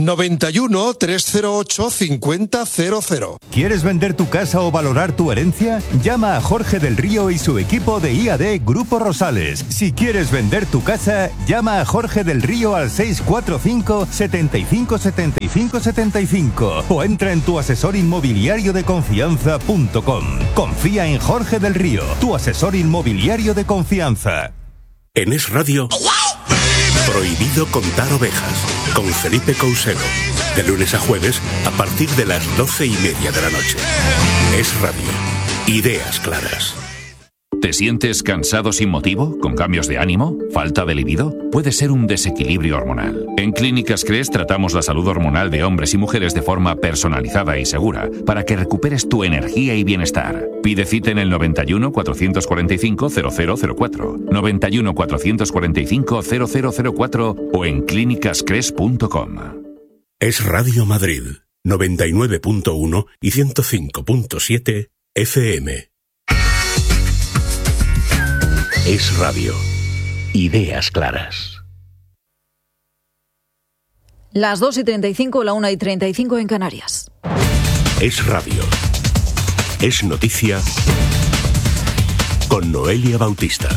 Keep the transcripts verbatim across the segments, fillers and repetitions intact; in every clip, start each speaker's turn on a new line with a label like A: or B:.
A: noventa y uno, trescientos ocho, cincuenta cero cero.
B: ¿Quieres vender tu casa o valorar tu herencia? Llama a Jorge del Río y su equipo de I A D Grupo Rosales. Si quieres vender tu casa, llama a Jorge del Río al seis cuatro cinco, setenta y cinco, setenta y cinco, setenta y cinco o entra en tu asesor inmobiliario de confianza punto com. Confía en Jorge del Río, tu asesor inmobiliario de confianza.
C: En Es Radio, prohibido contar ovejas, con Felipe Couselo. De lunes a jueves, a partir de las doce y media de la noche. Es Radio. Ideas claras.
D: ¿Te sientes cansado sin motivo? ¿Con cambios de ánimo? ¿Falta de libido? Puede ser un desequilibrio hormonal. En Clínicas Cres tratamos la salud hormonal de hombres y mujeres de forma personalizada y segura para que recuperes tu energía y bienestar. Pide cita en el noventa y uno, cuatrocientos cuarenta y cinco, cero cero cero cuatro, noventa y uno, cuatrocientos cuarenta y cinco, cero cero cero cuatro o en clínicas cres punto com.
C: Es Radio Madrid, noventa y nueve punto uno y ciento cinco punto siete F M. Es Radio. Ideas claras.
E: Las dos y treinta y cinco, la una y treinta y cinco en Canarias.
C: Es Radio. Es noticia con Noelia Bautista.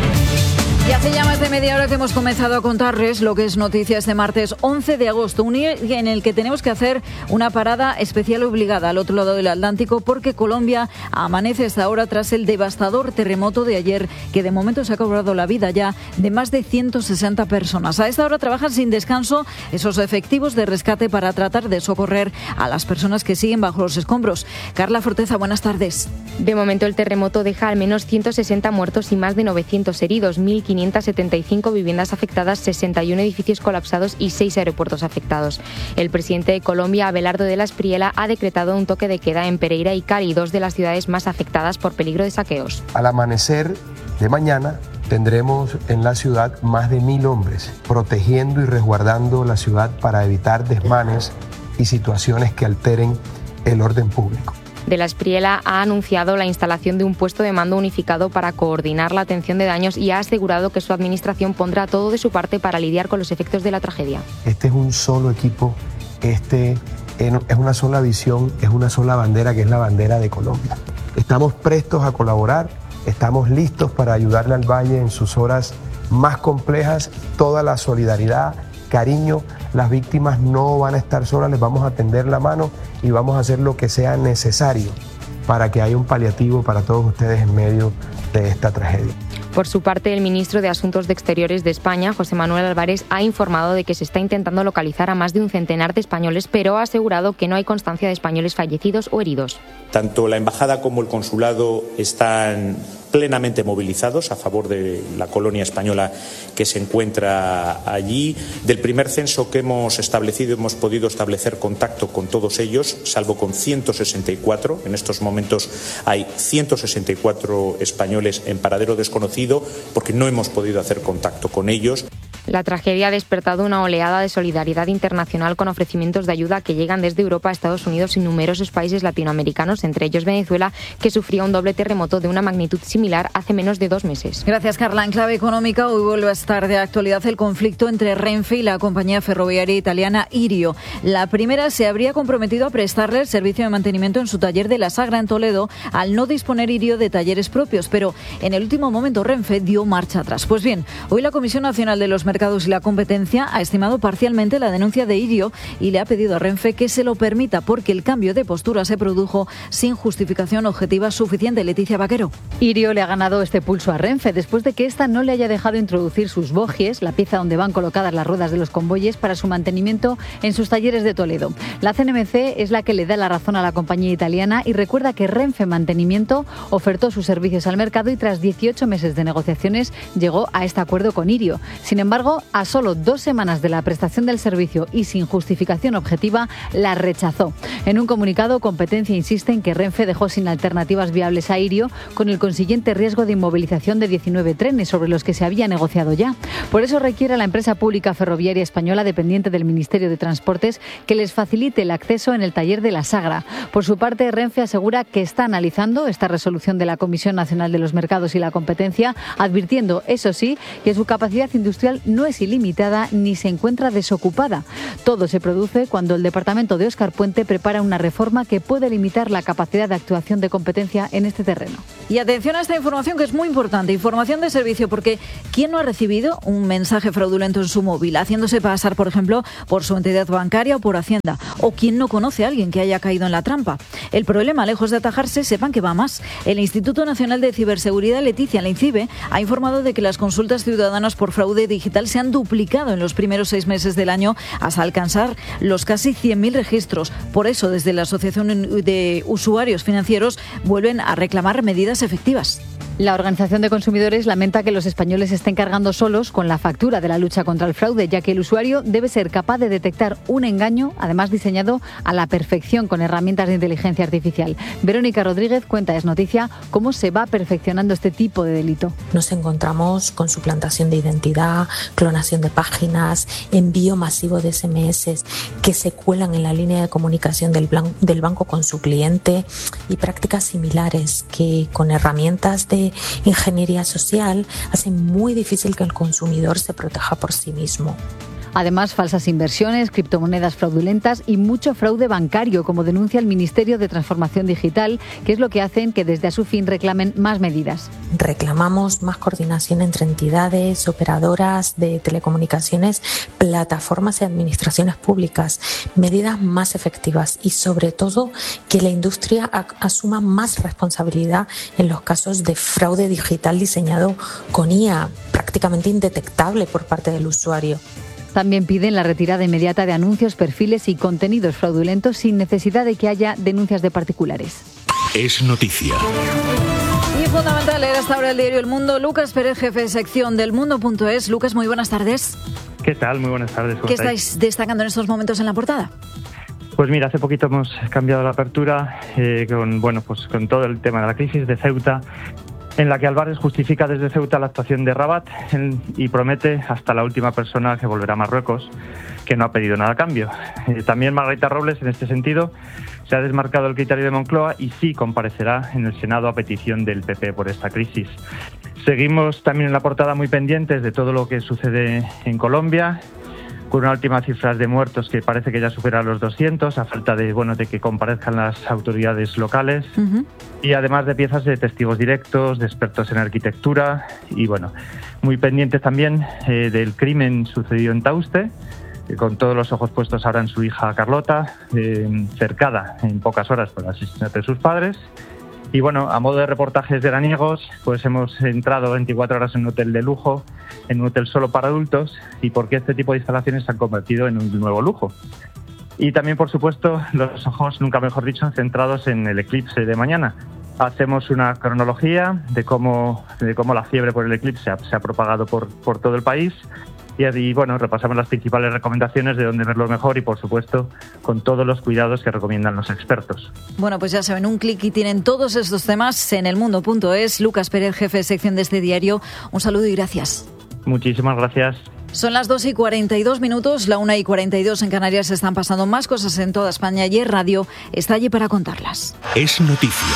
E: Y hace ya más de media hora que hemos comenzado a contarles lo que es noticia este martes once de agosto, un día en el que tenemos que hacer una parada especial obligada al otro lado del Atlántico porque Colombia amanece hasta ahora tras el devastador terremoto de ayer que de momento se ha cobrado la vida ya de más de ciento sesenta personas. A esta hora trabajan sin descanso esos efectivos de rescate para tratar de socorrer a las personas que siguen bajo los escombros. Carla Forteza, buenas tardes.
F: De momento el terremoto deja al menos ciento sesenta muertos y más de novecientos heridos, mil quinientos setenta y cinco viviendas afectadas, sesenta y uno edificios colapsados y seis aeropuertos afectados. El presidente de Colombia, Abelardo de la Espriella, ha decretado un toque de queda en Pereira y Cali, dos de las ciudades más afectadas por peligro de saqueos.
G: Al amanecer de mañana tendremos en la ciudad más de mil hombres protegiendo y resguardando la ciudad para evitar desmanes y situaciones que alteren el orden público.
F: De la Espriella ha anunciado la instalación de un puesto de mando unificado para coordinar la atención de daños y ha asegurado que su administración pondrá todo de su parte para lidiar con los efectos de la tragedia.
G: Este es un solo equipo, este es una sola visión, es una sola bandera que es la bandera de Colombia. Estamos prestos a colaborar, estamos listos para ayudarle al Valle en sus horas más complejas, toda la solidaridad, cariño. Las víctimas no van a estar solas, les vamos a tender la mano y vamos a hacer lo que sea necesario para que haya un paliativo para todos ustedes en medio de esta tragedia.
F: Por su parte, el ministro de Asuntos de Exteriores de España, José Manuel Álvarez, ha informado de que se está intentando localizar a más de un centenar de españoles, pero ha asegurado que no hay constancia de españoles fallecidos o heridos.
H: Tanto la embajada como el consulado están plenamente movilizados a favor de la colonia española que se encuentra allí. Del primer censo que hemos establecido, hemos podido establecer contacto con todos ellos, salvo con ciento sesenta y cuatro. En estos momentos hay ciento sesenta y cuatro españoles en paradero desconocido porque no hemos podido hacer contacto con ellos.
F: La tragedia ha despertado una oleada de solidaridad internacional con ofrecimientos de ayuda que llegan desde Europa a Estados Unidos y numerosos países latinoamericanos, entre ellos Venezuela, que sufrió un doble terremoto de una magnitud similar hace menos de dos meses.
E: Gracias, Carla. En clave económica, hoy vuelve a estar de actualidad el conflicto entre Renfe y la compañía ferroviaria italiana Irio. La primera se habría comprometido a prestarle el servicio de mantenimiento en su taller de La Sagra en Toledo al no disponer Irio de talleres propios, pero en el último momento Renfe dio marcha atrás. Pues bien, hoy la Comisión Nacional de los Mercados y la Competencia ha estimado parcialmente la denuncia de Irio y le ha pedido a Renfe que se lo permita porque el cambio de postura se produjo sin justificación objetiva suficiente. Leticia Vaquero.
I: Irio le ha ganado este pulso a Renfe después de que ésta no le haya dejado introducir sus bogies, la pieza donde van colocadas las ruedas de los convoyes, para su mantenimiento en sus talleres de Toledo. La C N M C es la que le da la razón a la compañía italiana y recuerda que Renfe Mantenimiento ofertó sus servicios al mercado y tras dieciocho meses de negociaciones llegó a este acuerdo con Irio. Sin embargo, a solo dos semanas de la prestación del servicio y sin justificación objetiva, la rechazó. En un comunicado, Competencia insiste en que Renfe dejó sin alternativas viables a Irio, con el consiguiente riesgo de inmovilización de diecinueve trenes sobre los que se había negociado ya. Por eso requiere a la empresa pública ferroviaria española dependiente del Ministerio de Transportes que les facilite el acceso en el taller de La Sagra. Por su parte, Renfe asegura que está analizando esta resolución de la Comisión Nacional de los Mercados y la Competencia, advirtiendo, eso sí, que su capacidad industrial no es ilimitada ni se encuentra desocupada. Todo se produce cuando el departamento de Óscar Puente prepara una reforma que puede limitar la capacidad de actuación de competencia en este terreno.
E: Y atención a esta información que es muy importante, información de servicio, porque ¿quién no ha recibido un mensaje fraudulento en su móvil, haciéndose pasar, por ejemplo, por su entidad bancaria o por Hacienda? ¿O quién no conoce a alguien que haya caído en la trampa? El problema, lejos de atajarse, sepan que va más. El Instituto Nacional de Ciberseguridad, Leticia, la INCIBE, ha informado de que las consultas ciudadanas por fraude digital se han duplicado en los primeros seis meses del año hasta alcanzar los casi cien mil registros. Por eso, desde la Asociación de Usuarios Financieros vuelven a reclamar medidas efectivas.
I: La Organización de Consumidores lamenta que los españoles estén cargando solos con la factura de la lucha contra el fraude, ya que el usuario debe ser capaz de detectar un engaño, además diseñado a la perfección con herramientas de inteligencia artificial. Verónica Rodríguez cuenta, Es Noticia, cómo se va perfeccionando este tipo de delito.
J: Nos encontramos con suplantación de identidad, clonación de páginas, envío masivo de ese eme ese que se cuelan en la línea de comunicación del, blan- del banco con su cliente y prácticas similares que con herramientas de ingeniería social hacen muy difícil que el consumidor se proteja por sí mismo.
I: Además, falsas inversiones, criptomonedas fraudulentas y mucho fraude bancario, como denuncia el Ministerio de Transformación Digital, que es lo que hacen que desde a su fin reclamen más medidas.
J: Reclamamos más coordinación entre entidades, operadoras de telecomunicaciones, plataformas y administraciones públicas, medidas más efectivas y sobre todo que la industria asuma más responsabilidad en los casos de fraude digital diseñado con I A, prácticamente indetectable por parte del usuario.
I: También piden la retirada inmediata de anuncios, perfiles y contenidos fraudulentos sin necesidad de que haya denuncias de particulares.
C: Es noticia.
E: Y es fundamental leer hasta ahora el diario El Mundo. Lucas Pérez, jefe de sección del Mundo punto es. Lucas, muy buenas tardes.
K: ¿Qué tal? Muy buenas tardes.
E: ¿Qué estáis destacando en estos momentos en la portada?
K: Pues mira, hace poquito hemos cambiado la apertura eh, con, bueno, pues con todo el tema de la crisis de Ceuta, en la que Álvarez justifica desde Ceuta la actuación de Rabat y promete hasta la última persona que volverá a Marruecos, que no ha pedido nada a cambio. Eh, también Margarita Robles, en este sentido, se ha desmarcado el criterio de Moncloa y sí comparecerá en el Senado a petición del P P por esta crisis. Seguimos también en la portada muy pendientes de todo lo que sucede en Colombia, con una última cifra de muertos que parece que ya supera los doscientos, a falta de, bueno, de que comparezcan las autoridades locales. Uh-huh. Y además de piezas de testigos directos, de expertos en arquitectura y, bueno, muy pendientes también eh, del crimen sucedido en Tauste, eh, con todos los ojos puestos ahora en su hija Carlota, eh, cercada en pocas horas por el asesinato de sus padres. Y bueno, a modo de reportajes veraniegos, pues hemos entrado veinticuatro horas en un hotel de lujo, en un hotel solo para adultos, y por qué este tipo de instalaciones se han convertido en un nuevo lujo. Y también, por supuesto, los ojos, nunca mejor dicho, centrados en el eclipse de mañana. Hacemos una cronología de cómo, de cómo la fiebre por el eclipse ha, se ha propagado por, por todo el país. Y, y bueno, repasamos las principales recomendaciones de dónde verlo mejor y, por supuesto, con todos los cuidados que recomiendan los expertos.
E: Bueno, pues ya saben, un clic y tienen todos estos temas en el mundo punto es. Lucas Pérez, jefe de sección de este diario, un saludo y gracias.
K: Muchísimas gracias.
E: Son las dos y cuarenta y dos minutos, la una y cuarenta y dos en Canarias. Se están pasando más cosas en toda España y Es Radio está allí para contarlas.
C: Es noticia.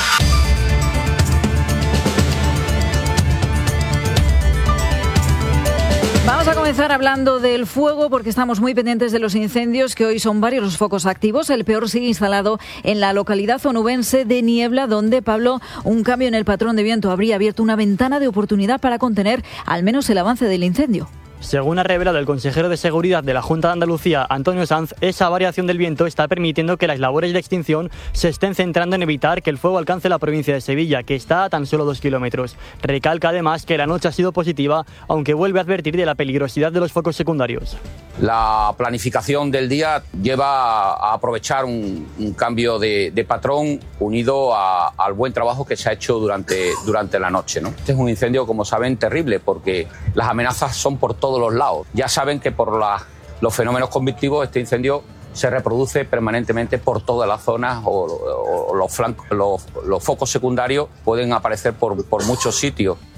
E: Vamos a comenzar hablando del fuego porque estamos muy pendientes de los incendios, que hoy son varios los focos activos. El peor sigue instalado en la localidad onubense de Niebla, donde, Pablo, un cambio en el patrón de viento habría abierto una ventana de oportunidad para contener al menos el avance del incendio.
L: Según ha revelado el consejero de Seguridad de la Junta de Andalucía, Antonio Sanz, esa variación del viento está permitiendo que las labores de extinción se estén centrando en evitar que el fuego alcance la provincia de Sevilla, que está a tan solo dos kilómetros. Recalca además que la noche ha sido positiva, aunque vuelve a advertir de la peligrosidad de los focos secundarios.
M: La planificación del día lleva a aprovechar un, un cambio de, de patrón unido a, al buen trabajo que se ha hecho durante, durante la noche, ¿no? Este es un incendio, como saben, terrible, porque las amenazas son por todos los lados. Ya saben que por la, los fenómenos convectivos este incendio se reproduce permanentemente por todas las zonas o, o los, flancos, los, los focos secundarios pueden aparecer por, por muchos sitios.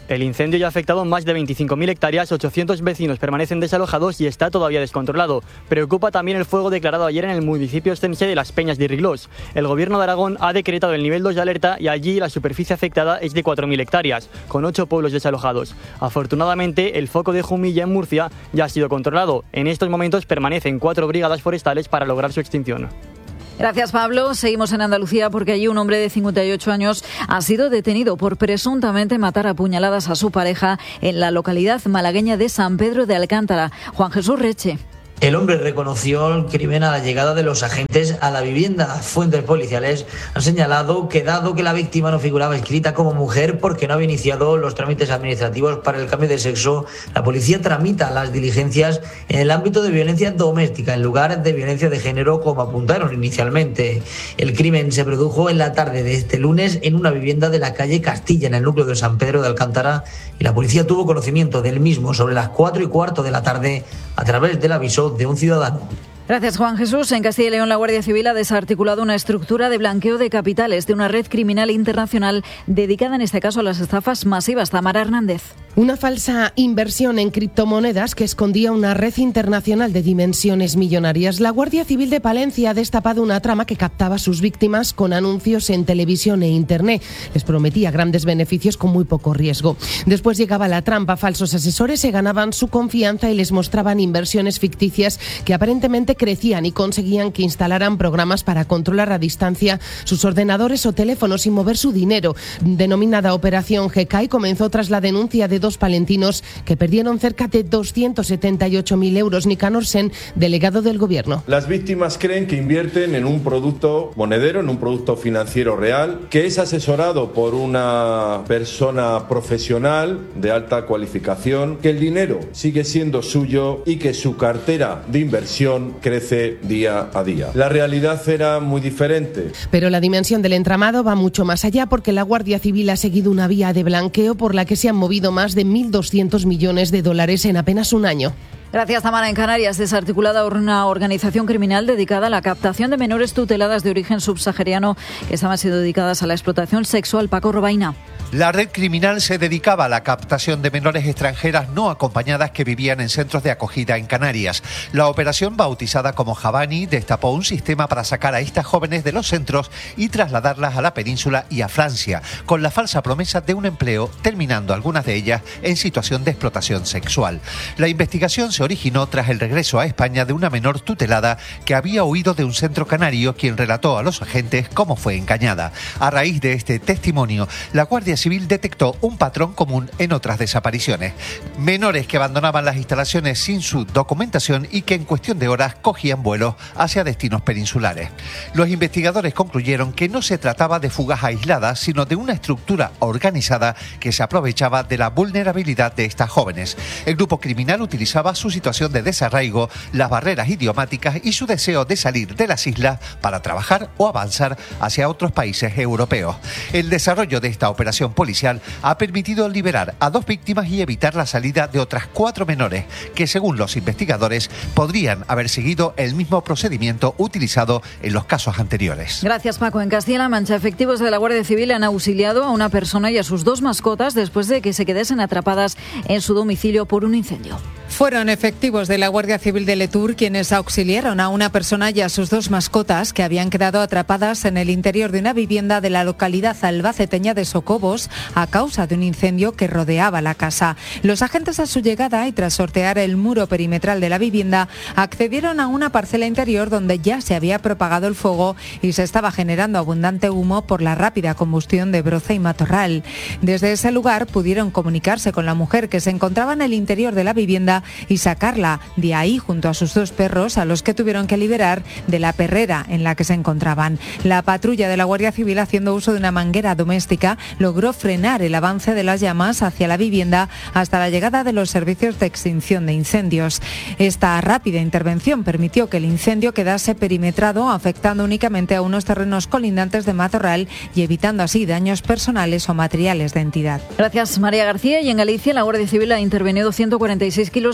L: El incendio ya ha afectado más de veinticinco mil hectáreas, ochocientos vecinos permanecen desalojados y está todavía descontrolado. Preocupa también el fuego declarado ayer en el municipio estense de Las Peñas de Irriglós. El gobierno de Aragón ha decretado el nivel dos de alerta y allí la superficie afectada es de cuatro mil hectáreas, con ocho pueblos desalojados. Afortunadamente, el foco de Jumilla en Murcia ya ha sido controlado. En estos momentos permanecen cuatro brigadas forestales para lograr su extinción.
E: Gracias, Pablo. Seguimos en Andalucía porque allí un hombre de cincuenta y ocho años ha sido detenido por presuntamente matar a puñaladas a su pareja en la localidad malagueña de San Pedro de Alcántara. Juan Jesús Reche.
N: El hombre reconoció el crimen a la llegada de los agentes a la vivienda. Fuentes policiales han señalado que, dado que la víctima no figuraba inscrita como mujer porque no había iniciado los trámites administrativos para el cambio de sexo, la policía tramita las diligencias en el ámbito de violencia doméstica en lugar de violencia de género, como apuntaron inicialmente. El crimen se produjo en la tarde de este lunes en una vivienda de la calle Castilla, en el núcleo de San Pedro de Alcántara, y la policía tuvo conocimiento del mismo sobre las cuatro y cuarto de la tarde a través del aviso de un ciudadano.
E: Gracias, Juan Jesús. En Castilla y León, la Guardia Civil ha desarticulado una estructura de blanqueo de capitales de una red criminal internacional dedicada en este caso a las estafas masivas. Tamara Hernández.
O: Una falsa inversión en criptomonedas que escondía una red internacional de dimensiones millonarias. La Guardia Civil de Palencia ha destapado una trama que captaba a sus víctimas con anuncios en televisión e internet. Les prometía grandes beneficios con muy poco riesgo. Después llegaba la trampa. Falsos asesores se ganaban su confianza y les mostraban inversiones ficticias que aparentemente crecían y conseguían que instalaran programas para controlar a distancia sus ordenadores o teléfonos y mover su dinero. Denominada Operación G K I, comenzó tras la denuncia de dos palentinos que perdieron cerca de doscientos setenta y ocho mil euros. Nicanor Sen, delegado del Gobierno.
P: Las víctimas creen que invierten en un producto monedero, en un producto financiero real, que es asesorado por una persona profesional de alta cualificación, que el dinero sigue siendo suyo y que su cartera de inversión crece día a día. La realidad era muy diferente.
O: Pero la dimensión del entramado va mucho más allá, porque la Guardia Civil ha seguido una vía de blanqueo por la que se han movido más de mil doscientos millones de dólares en apenas un año.
E: Gracias, Tamara. En Canarias, desarticulada una organización criminal dedicada a la captación de menores tuteladas de origen subsahariano que estaban siendo dedicadas a la explotación sexual. Paco Robaina.
Q: La red criminal se dedicaba a la captación de menores extranjeras no acompañadas que vivían en centros de acogida en Canarias. La operación, bautizada como Javani, destapó un sistema para sacar a estas jóvenes de los centros y trasladarlas a la península y a Francia, con la falsa promesa de un empleo, terminando algunas de ellas en situación de explotación sexual. La investigación se originó tras el regreso a España de una menor tutelada que había huido de un centro canario, quien relató a los agentes cómo fue engañada. A raíz de este testimonio, la Guardia Civil detectó un patrón común en otras desapariciones. Menores que abandonaban las instalaciones sin su documentación y que en cuestión de horas cogían vuelos hacia destinos peninsulares. Los investigadores concluyeron que no se trataba de fugas aisladas, sino de una estructura organizada que se aprovechaba de la vulnerabilidad de estas jóvenes. El grupo criminal utilizaba su situación de desarraigo, las barreras idiomáticas y su deseo de salir de las islas para trabajar o avanzar hacia otros países europeos. El desarrollo de esta operación policial ha permitido liberar a dos víctimas y evitar la salida de otras cuatro menores que, según los investigadores, podrían haber seguido el mismo procedimiento utilizado en los casos anteriores.
E: Gracias, Paco. En Castilla-La Mancha, efectivos de la Guardia Civil han auxiliado a una persona y a sus dos mascotas después de que se quedasen atrapadas en su domicilio por un incendio.
R: Fueron efectivos de la Guardia Civil de Letur quienes auxiliaron a una persona y a sus dos mascotas que habían quedado atrapadas en el interior de una vivienda de la localidad albaceteña de Socobos a causa de un incendio que rodeaba la casa. Los agentes, a su llegada y tras sortear el muro perimetral de la vivienda, accedieron a una parcela interior donde ya se había propagado el fuego y se estaba generando abundante humo por la rápida combustión de broza y matorral. Desde ese lugar pudieron comunicarse con la mujer que se encontraba en el interior de la vivienda y sacarla de ahí junto a sus dos perros, a los que tuvieron que liberar de la perrera en la que se encontraban. La patrulla de la Guardia Civil, haciendo uso de una manguera doméstica, logró frenar el avance de las llamas hacia la vivienda hasta la llegada de los servicios de extinción de incendios. Esta rápida intervención permitió que el incendio quedase perimetrado, afectando únicamente a unos terrenos colindantes de matorral y evitando así daños personales o materiales de entidad.
E: Gracias, María García. Y en Galicia, la Guardia Civil ha intervenido ciento cuarenta y seis kilos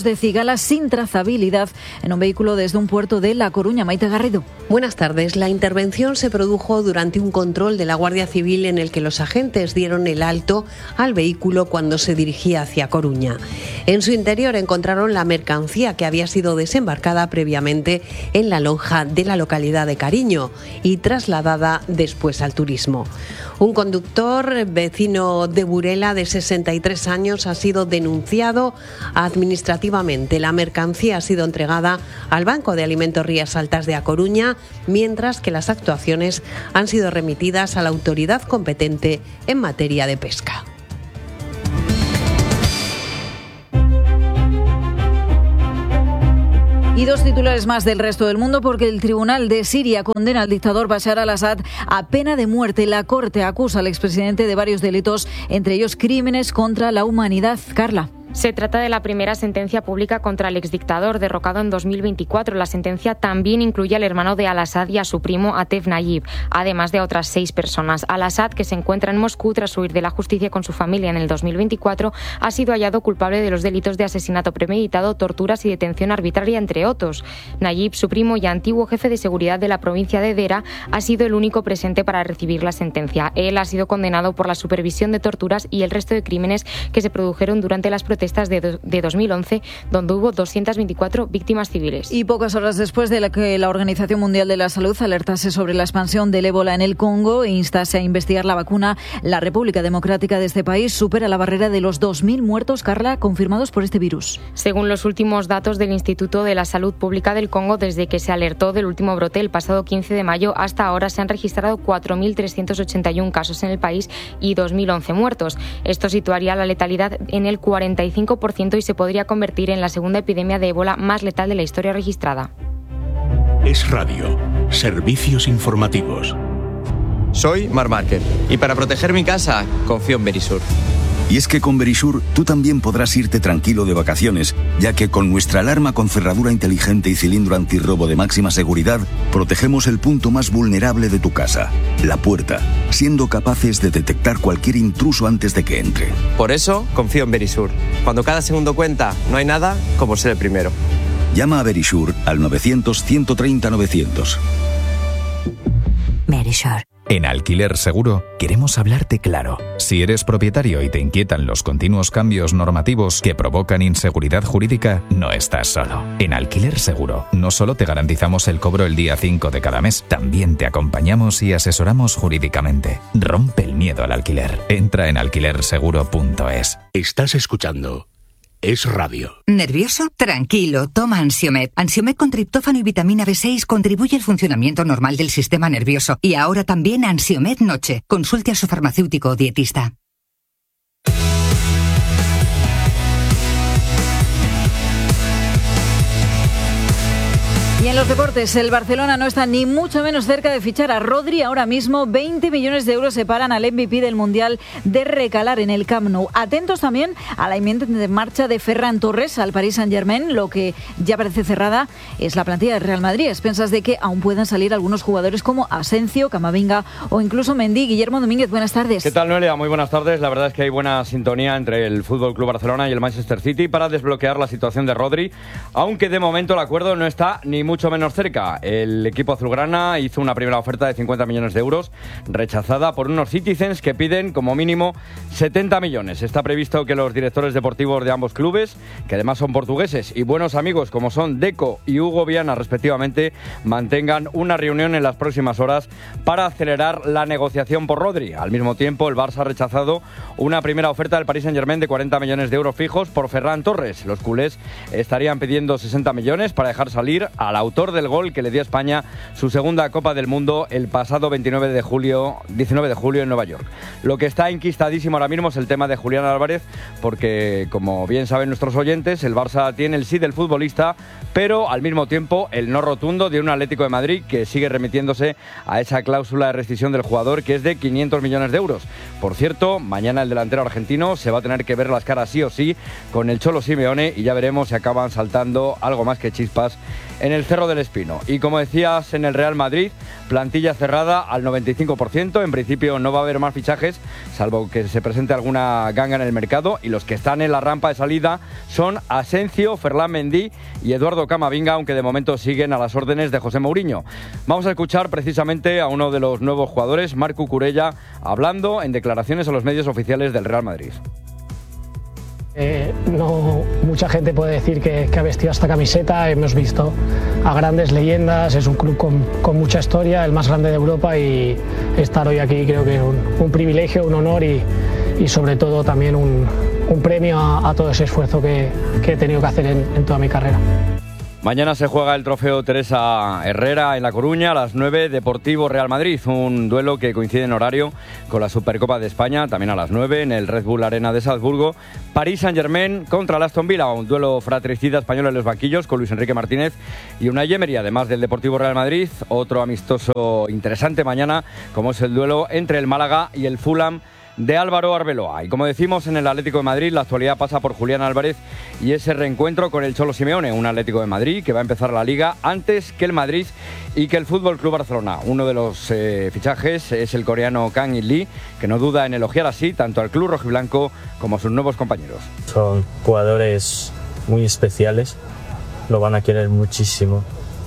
E: kilos de cigalas sin trazabilidad en un vehículo desde un puerto de La Coruña. Maite Garrido.
S: Buenas tardes. La intervención se produjo durante un control de la Guardia Civil en el que los agentes dieron el alto al vehículo cuando se dirigía hacia Coruña. En su interior encontraron la mercancía que había sido desembarcada previamente en la lonja de la localidad de Cariño y trasladada después al turismo. Un conductor vecino de Burela de sesenta y tres años ha sido denunciado administrativamente. La mercancía ha sido entregada al Banco de Alimentos Rías Altas de A Coruña, mientras que las actuaciones han sido remitidas a la autoridad competente en materia de pesca.
E: Y dos titulares más del resto del mundo, porque el Tribunal de Siria condena al dictador Bashar al-Assad a pena de muerte. La Corte acusa al expresidente de varios delitos, entre ellos crímenes contra la humanidad. Carla.
F: Se trata de la primera sentencia pública contra el exdictador, derrocado en dos mil veinticuatro. La sentencia también incluye al hermano de al-Assad y a su primo Atef Nayib, además de otras seis personas. Al-Assad, que se encuentra en Moscú tras huir de la justicia con su familia en el dos mil veinticuatro, ha sido hallado culpable de los delitos de asesinato premeditado, torturas y detención arbitraria, entre otros. Nayib, su primo y antiguo jefe de seguridad de la provincia de Dera, ha sido el único presente para recibir la sentencia. Él ha sido condenado por la supervisión de torturas y el resto de crímenes que se produjeron durante las protestas de, de dos mil once, donde hubo doscientas veinticuatro víctimas civiles.
E: Y pocas horas después de la que la Organización Mundial de la Salud alertase sobre la expansión del ébola en el Congo e instase a investigar la vacuna, la República Democrática de este país supera la barrera de los dos mil muertos, Carla, confirmados por este virus.
F: Según los últimos datos del Instituto de la Salud Pública del Congo, desde que se alertó del último brote el pasado quince de mayo hasta ahora se han registrado cuatro mil trescientos ochenta y uno casos en el país y dos mil once muertos. Esto situaría la letalidad en el cuarenta y cinco por ciento y se podría convertir en la segunda epidemia de ébola más letal de la historia registrada.
C: Es Radio, servicios informativos.
T: Soy Mar Márquez y para proteger mi casa confío en Verisur.
U: Y es que con Verisur tú también podrás irte tranquilo de vacaciones, ya que con nuestra alarma con cerradura inteligente y cilindro antirrobo de máxima seguridad, protegemos el punto más vulnerable de tu casa, la puerta, siendo capaces de detectar cualquier intruso antes de que entre.
T: Por eso confío en Verisur. Cuando cada segundo cuenta, no hay nada como ser el primero.
U: Llama a Verisur al novecientos, ciento treinta, novecientos.
V: Verisur.
W: En Alquiler Seguro queremos hablarte claro. Si eres propietario y te inquietan los continuos cambios normativos que provocan inseguridad jurídica, no estás solo. En Alquiler Seguro no solo te garantizamos el cobro el día cinco de cada mes, también te acompañamos y asesoramos jurídicamente. Rompe el miedo al alquiler. Entra en alquiler seguro punto es.
C: Estás escuchando Es Radio.
V: ¿Nervioso? Tranquilo, toma Ansiomed. Ansiomed con triptófano y vitamina B seis contribuye al funcionamiento normal del sistema nervioso. Y ahora también Ansiomed Noche. Consulte a su farmacéutico o dietista.
E: Y en los deportes, el Barcelona no está ni mucho menos cerca de fichar a Rodri. Ahora mismo veinte millones de euros separan al M V P del Mundial de recalar en el Camp Nou. Atentos también a la inminente marcha de Ferran Torres al Paris Saint-Germain. Lo que ya parece cerrada es la plantilla del Real Madrid. A expensas de que aún puedan salir algunos jugadores como Asensio, Camavinga o incluso Mendy. Guillermo Domínguez, buenas tardes.
X: ¿Qué tal, Noelia? Muy buenas tardes. La verdad es que hay buena sintonía entre el F C Barcelona y el Manchester City para desbloquear la situación de Rodri, aunque de momento el acuerdo no está ni mucho menos cerca. El equipo azulgrana hizo una primera oferta de cincuenta millones de euros, rechazada por unos citizens que piden como mínimo setenta millones. Está previsto que los directores deportivos de ambos clubes, que además son portugueses y buenos amigos como son Deco y Hugo Viana respectivamente, mantengan una reunión en las próximas horas para acelerar la negociación por Rodri. Al mismo tiempo, el Barça ha rechazado una primera oferta del Paris Saint-Germain de cuarenta millones de euros fijos por Ferran Torres. Los culés estarían pidiendo sesenta millones para dejar salir al autor del gol que le dio a España su segunda Copa del Mundo el pasado veintinueve de julio, diecinueve de julio en Nueva York. Lo que está enquistadísimo ahora mismo es el tema de Julián Álvarez, porque como bien saben nuestros oyentes, el Barça tiene el sí del futbolista, pero al mismo tiempo el no rotundo de un Atlético de Madrid que sigue remitiéndose a esa cláusula de rescisión del jugador, que es de quinientos millones de euros. Por cierto, mañana el delantero argentino se va a tener que ver las caras sí o sí con el Cholo Simeone y ya veremos si acaban saltando algo más que chispas en el Cerro del Espino. Y como decías, en el Real Madrid plantilla cerrada al noventa y cinco por ciento. En principio no va a haber más fichajes, salvo que se presente alguna ganga en el mercado. Y los que están en la rampa de salida son Asencio, Ferland Mendy y Eduardo Camavinga, aunque de momento siguen a las órdenes de José Mourinho. Vamos a escuchar precisamente a uno de los nuevos jugadores, Marc Cucurella, hablando en declaraciones a los medios oficiales del Real Madrid.
A: Eh, no mucha gente puede decir que, que ha vestido esta camiseta. Hemos visto a grandes leyendas, es un club con, con mucha historia, el más grande de Europa, y estar hoy aquí creo que es un, un privilegio, un honor y, y sobre todo también un, un premio a, a todo ese esfuerzo que, que he tenido que hacer en, en toda mi carrera.
X: Mañana se juega el trofeo Teresa Herrera en La Coruña a las nueve, Deportivo Real Madrid, un duelo que coincide en horario con la Supercopa de España, también a las nueve en el Red Bull Arena de Salzburgo. París Saint-Germain contra el Aston Villa, un duelo fratricida español en los banquillos con Luis Enrique Martínez y Unai Emery, además del Deportivo Real Madrid. Otro amistoso interesante mañana, como es el duelo entre el Málaga y el Fulham de Álvaro Arbeloa. Y como decimos, en el Atlético de Madrid la actualidad pasa por Julián Álvarez y ese reencuentro con el Cholo Simeone, un Atlético de Madrid que va a empezar la Liga antes que el Madrid y que el Fútbol Club Barcelona. Uno de los eh, fichajes es el coreano Kang In Lee, que no duda en elogiar así tanto al club rojiblanco como a sus nuevos compañeros.
B: Son jugadores muy especiales, lo van a querer muchísimo,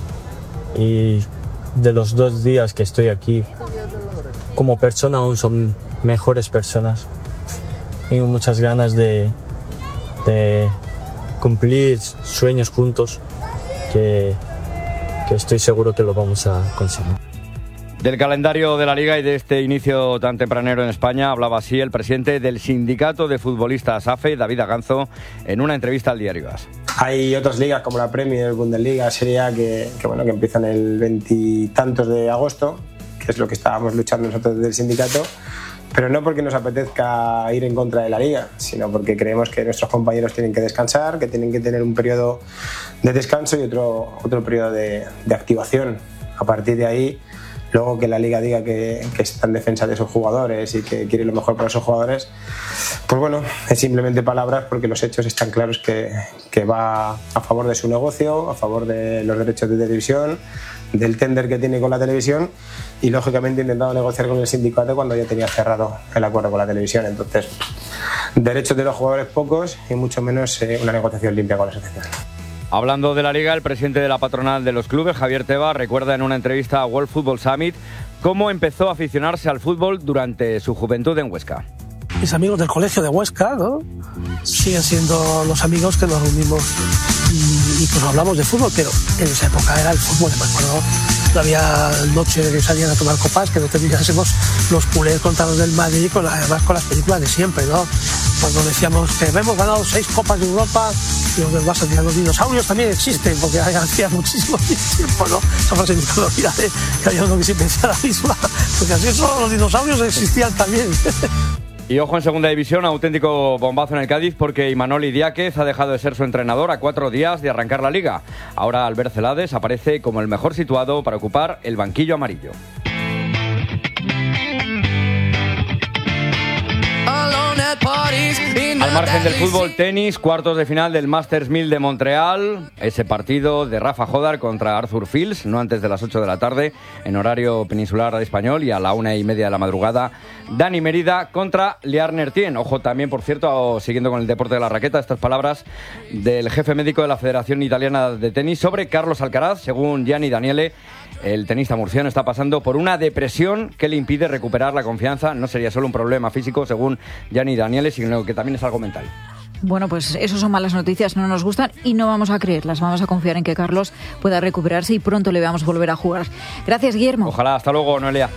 B: y de los dos días que estoy aquí como persona aún son mejores personas. Tengo muchas ganas de, de cumplir sueños juntos, que, que estoy seguro que lo vamos a conseguir.
X: Del calendario de la Liga y de este inicio tan tempranero en España hablaba así el presidente del Sindicato de Futbolistas A F E, David Aganzo, en una entrevista al diario AS.
D: Hay otras ligas como la Premier, Bundesliga, Serie A, que, que, bueno, que empiezan el veintitantos de agosto, que es lo que estábamos luchando nosotros del sindicato, pero no porque nos apetezca ir en contra de la Liga, sino porque creemos que nuestros compañeros tienen que descansar, que tienen que tener un periodo de descanso y otro, otro periodo de, de activación. A partir de ahí, luego que la Liga diga que, que está en defensa de sus jugadores y que quiere lo mejor para esos jugadores, pues bueno, es simplemente palabras, porque los hechos están claros que, que va a favor de su negocio, a favor de los derechos de televisión, del tender que tiene con la televisión, y lógicamente he intentado negociar con el sindicato cuando ya tenía cerrado el acuerdo con la televisión. Entonces, derechos de los jugadores pocos y mucho menos eh, una negociación limpia con la asociación.
X: Hablando de la Liga, el presidente de la patronal de los clubes, Javier Tebas, recuerda en una entrevista a World Football Summit cómo empezó a aficionarse al fútbol durante su juventud en Huesca.
G: Mis amigos del colegio de Huesca, ¿no?, siguen siendo los amigos que nos reunimos y, y pues hablamos de fútbol, pero en esa época era el fútbol. Me acuerdo, no había noche que salían a tomar copas que no teníamos los culés contra los del Madrid, con la, además con las películas de siempre, ¿no? Cuando decíamos que hemos ganado seis copas de Europa, y los del Barça decían, los dinosaurios también existen, porque hacía muchísimo tiempo, ¿no? Esa frase me olvidé, que había uno que siempre decía la misma, porque así son, los dinosaurios existían también.
X: Y ojo en segunda división, auténtico bombazo en el Cádiz, porque Imanol Idiáquez ha dejado de ser su entrenador a cuatro días de arrancar la Liga. Ahora Albert Celades aparece como el mejor situado para ocupar el banquillo amarillo. Al margen del fútbol, tenis, cuartos de final del Masters mil de Montreal. Ese partido de Rafa Jodar contra Arthur Fields, no antes de las ocho de la tarde, en horario peninsular español, y a la una y media de la madrugada, Dani Merida contra Liarner Tien. Ojo también, por cierto, siguiendo con el deporte de la raqueta, estas palabras del jefe médico de la Federación Italiana de Tenis sobre Carlos Alcaraz. Según Gianni Daniele, el tenista murciano está pasando por una depresión que le impide recuperar la confianza. No sería solo un problema físico, según Gianni Daniele, sino que también es algo mental.
E: Bueno, pues eso son malas noticias, no nos gustan y no vamos a creerlas. Vamos a confiar en que Carlos pueda recuperarse y pronto le veamos volver a jugar. Gracias, Guillermo.
X: Ojalá. Hasta luego, Noelia.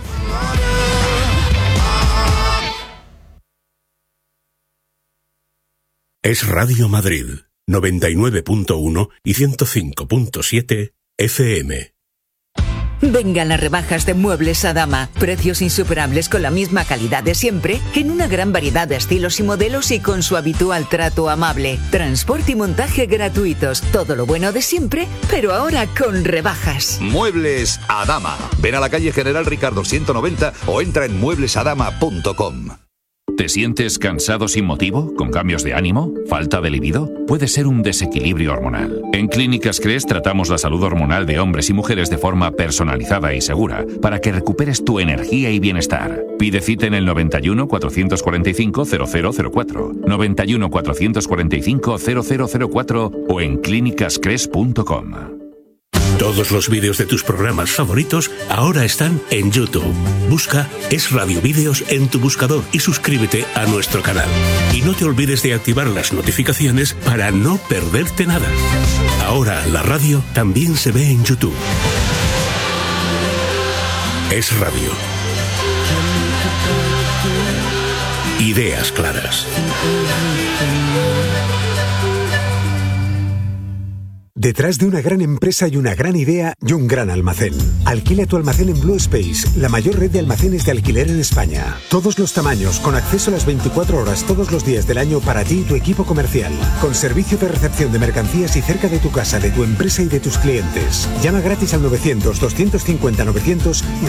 C: Es Radio Madrid, noventa y nueve punto uno y ciento cinco punto siete F M.
Y: Vengan las rebajas de Muebles Adama. Precios insuperables con la misma calidad de siempre, en una gran variedad de estilos y modelos y con su habitual trato amable. Transporte y montaje gratuitos. Todo lo bueno de siempre, pero ahora con rebajas.
Z: Muebles Adama. Ven a la calle General Ricardo ciento noventa o entra en muebles adama punto com.
H: ¿Te sientes cansado sin motivo? ¿Con cambios de ánimo? ¿Falta de libido? Puede ser un desequilibrio hormonal. En Clínicas Cres tratamos la salud hormonal de hombres y mujeres de forma personalizada y segura para que recuperes tu energía y bienestar. Pide cita en el noventa y uno, cuatrocientos cuarenta y cinco, cero cero cero cuatro, noventa y uno, cuatrocientos cuarenta y cinco, cero cero cero cuatro o en clínicas cres punto com.
C: Todos los vídeos de tus programas favoritos ahora están en YouTube. Busca Es Radio Vídeos en tu buscador y suscríbete a nuestro canal. Y no te olvides de activar las notificaciones para no perderte nada. Ahora la radio también se ve en YouTube. Es Radio. Ideas claras.
I: Detrás de una gran empresa hay una gran idea y un gran almacén. Alquila tu almacén en Blue Space, la mayor red de almacenes de alquiler en España. Todos los tamaños, con acceso a las veinticuatro horas todos los días del año para ti y tu equipo comercial. Con servicio de recepción de mercancías y cerca de tu casa, de tu empresa y de tus clientes. Llama gratis al novecientos, doscientos cincuenta, novecientos y